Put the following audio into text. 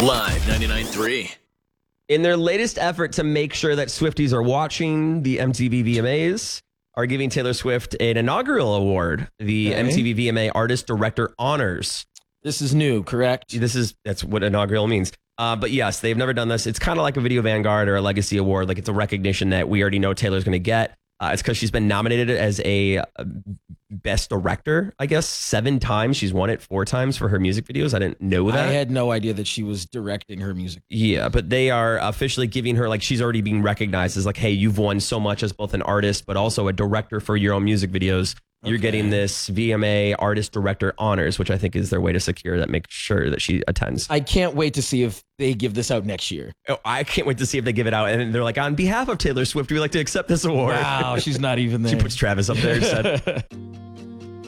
Live 99.3. In their latest effort to make sure that Swifties are watching, the MTV VMAs are giving Taylor Swift an inaugural award, the MTV VMA Artist Director Honors. This is new, correct? That's what inaugural means. But yes, they've never done this. It's kind of like a Video Vanguard or a Legacy Award. Like, it's a recognition that we already know Taylor's going to get. It's because she's been nominated as a Best Director, I guess, 7 times. She's won it 4 times for her music videos. I didn't know that. I had no idea that she was directing her music. Yeah, but they are officially giving her, like, she's already being recognized as like, hey, you've won so much as both an artist, but also a director for your own music videos. You're getting this VMA Artist Director Honors, which I think is their way to secure that, make sure that she attends. I can't wait to see if they give this out next year. Oh, I can't wait to see if they give it out. And they're like, on behalf of Taylor Swift, we'd like to accept this award. Wow, she's not even there. She puts Travis up there instead.